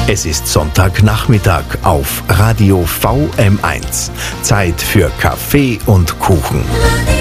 Es ist Sonntagnachmittag auf Radio VM1. Zeit für Kaffee und Kuchen.